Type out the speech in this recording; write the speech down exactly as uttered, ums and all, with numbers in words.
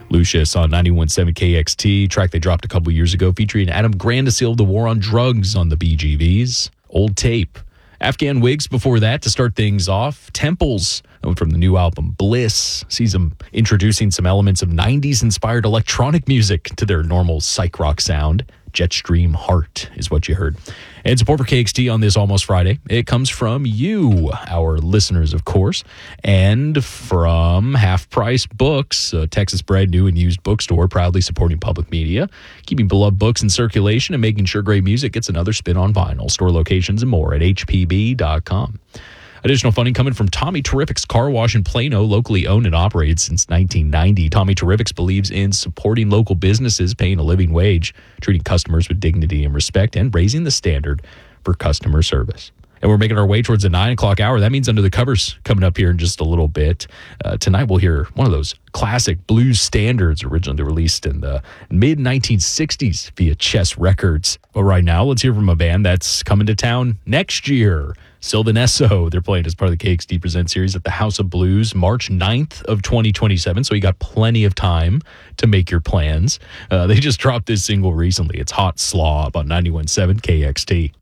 Lucius on ninety-one point seven K X T, track they dropped a couple years ago featuring Adam Grandiseel, The War on Drugs on the B G Vs. Old Tape. Afghan Wigs before that to start things off. Temples from the new album Bliss sees them introducing some elements of nineties inspired electronic music to their normal psych rock sound. Jetstream Heart is what you heard. And support for K X T on this Almost Friday, it comes from you, our listeners, of course, and from Half Price Books, a Texas bred new and used bookstore proudly supporting public media, keeping beloved books in circulation and making sure great music gets another spin on vinyl. Store locations and more at H P B dot com. Additional funding coming from Tommy Terrific's Car Wash in Plano, locally owned and operated since nineteen ninety. Tommy Terrific's believes in supporting local businesses, paying a living wage, treating customers with dignity and respect, and raising the standard for customer service. And we're making our way towards the nine o'clock hour. That means Under the Covers coming up here in just a little bit. Uh, tonight we'll hear one of those classic blues standards originally released in the mid nineteen sixties via Chess Records. But right now, let's hear from a band that's coming to town next year. Sylvan Esso, they're playing as part of the K X T Present series at the House of Blues, March ninth of twenty twenty-seven. So you got plenty of time to make your plans. Uh, they just dropped this single recently. It's Hot Slaw on ninety-one point seven K X T.